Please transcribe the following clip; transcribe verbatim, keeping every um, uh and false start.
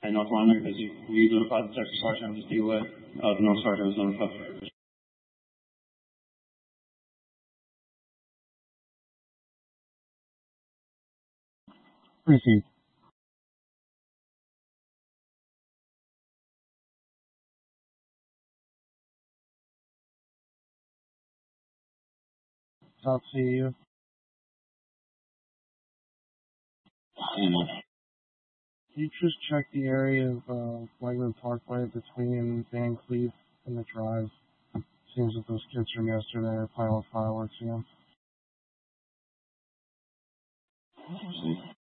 And North London, because we notified the Texas Sergeant was deal with. Uh, the North Sergeant was notified. Received. South C U. Mm-hmm. You just check the area of uh, Whiteman Parkway between Van Cleef and the Drive. Seems that those kids from yesterday are playing with fireworks again. See.